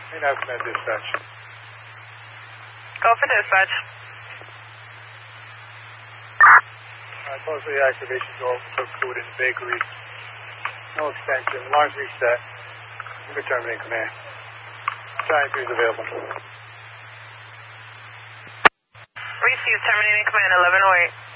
May now command dispatch. Go for dispatch. Mostly activation door took food in the bakery. No extension. Alarms reset. You can terminate command. Giant 3 is available. Receive terminating command 1108.